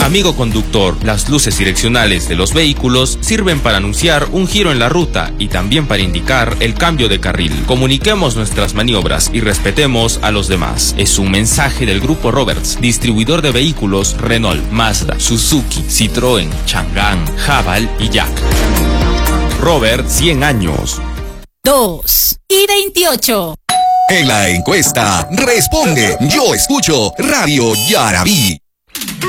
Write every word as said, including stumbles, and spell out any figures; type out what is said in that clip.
Amigo conductor, las luces direccionales de los vehículos sirven para anunciar un giro en la ruta y también para indicar el cambio de carril. Comuniquemos nuestras maniobras y respetemos a los demás. Es un mensaje del Grupo Roberts, distribuidor de vehículos Renault, Mazda, Suzuki, Citroën, Chang'an, Haval y Jack. Robert, cien años. dos y veintiocho. En la encuesta, responde, yo escucho Radio Yarabí.